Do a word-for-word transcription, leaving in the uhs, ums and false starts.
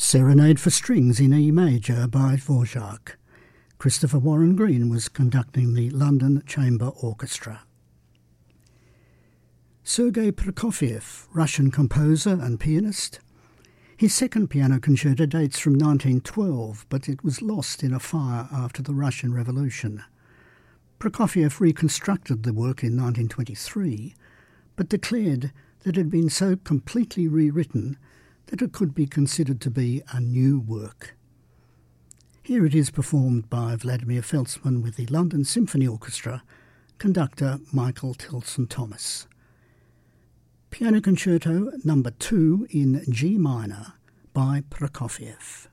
Serenade for Strings in E Major by Dvorak. Christopher Warren Green was conducting the London Chamber Orchestra. Sergei Prokofiev, Russian composer and pianist. His second piano concerto dates from nineteen twelve, but it was lost in a fire after the Russian Revolution. Prokofiev reconstructed the work in nineteen twenty-three, but declared that it had been so completely rewritten that it could be considered to be a new work. Here it is performed by Vladimir Feltzman with the London Symphony Orchestra, conductor Michael Tilson-Thomas. Piano Concerto number two in G minor by Prokofiev.